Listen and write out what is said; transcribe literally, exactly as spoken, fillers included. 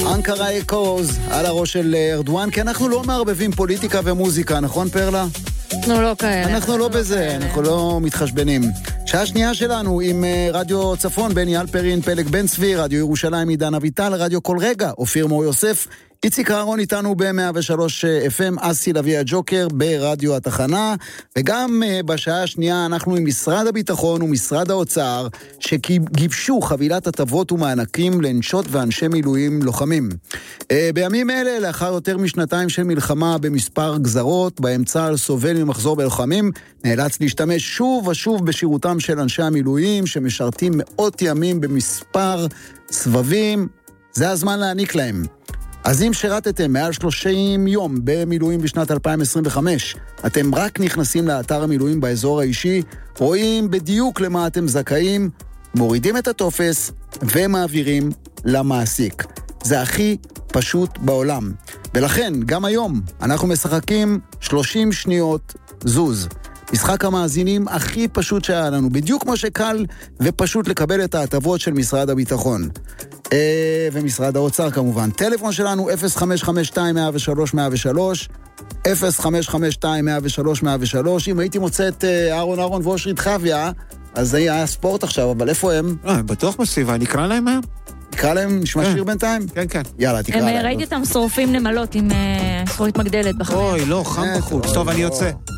אנקרה אקוז על הראש של ארדואן, כי אנחנו לא מערבבים פוליטיקה ומוזיקה, נכון פרלה? אנחנו לא כאלה. אנחנו לא בזה, אנחנו לא מתחשבנים. שעה שנייה שלנו עם רדיו צפון, בני אלפרין, פלג בן צבי, רדיו ירושלים עידן אביטל, רדיו כל רגע, אופיר מור יוסף, איציק אהרון איתנו ב-מאה ושלוש אף אם, אסי לוי הג'וקר ברדיו התחנה, וגם בשעה השנייה אנחנו עם משרד הביטחון ומשרד האוצר, שגיבשו חבילת הטבות ומענקים לנשות ואנשי מילואים לוחמים. בימים אלה, לאחר יותר משנתיים של מלחמה במספר גזרות, בהם צה"ל סובל ממחזור בלוחמים, נאלץ להשתמש שוב ושוב בשירותם של אנשי המילואים, שמשרתים מאות ימים במספר סבבים. זה הזמן להעניק להם. אז אם שירתתם מעל שלושים יום במילואים בשנת אלפיים עשרים וחמש, אתם רק נכנסים לאתר המילואים באזור האישי, רואים בדיוק למה אתם זכאים, מורידים את הטופס ומעבירים למעסיק. זה הכי פשוט בעולם. ולכן, גם היום, אנחנו משחקים שלושים שניות זוז. משחק המאזינים הכי פשוט שהיה לנו, בדיוק כמו שקל ופשוט לקבל את ההטבות של משרד הביטחון. ומשרד האוצר כמובן. טלפון שלנו אפס חמש חמש שתיים מאה ושלוש מאה ושלוש, אפס חמש חמש שתיים מאה ושלוש מאה ושלוש. אם הייתי מוצא את אהרון אהרון ואושרית חוויה, אז זה היה ספורט עכשיו, אבל איפה הם? לא, הם בטוח בסביבה, נקרא להם מה? נקרא להם, נשמע שיר בינתיים? כן, כן. יאללה, תקרא להם. ראיתי אותם שורפים נמלות עם שורית מגדלת בחמש. אוי, לא, חם בחוץ. טוב, אני יוצא.